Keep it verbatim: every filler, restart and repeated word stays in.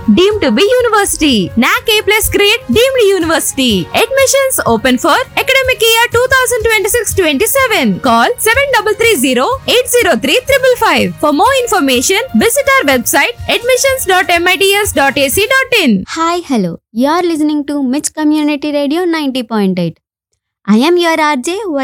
deemed to be university. N A C A plus grade deemed university. Admissions open for academic year twenty twenty-six twenty-seven. Call seven three three zero eight zero three five five. For more information, visit our website admissions dot mits dot a c dot in. Hi, hello. You are listening to Mitch Community Radio ninety point eight. I am your R J